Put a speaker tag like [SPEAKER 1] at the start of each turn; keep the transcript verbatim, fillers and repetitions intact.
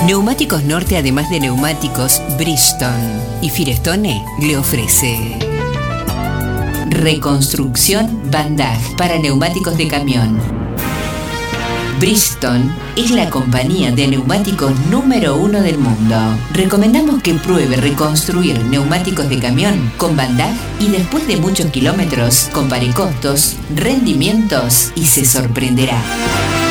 [SPEAKER 1] Neumáticos Norte, además de neumáticos, Bridgestone y Firestone le ofrece reconstrucción Bandage para neumáticos de camión. Bridgestone es la compañía de neumáticos número uno del mundo. Recomendamos que pruebe reconstruir neumáticos de camión con Bandage y después de muchos kilómetros compare costos, rendimientos y se sorprenderá.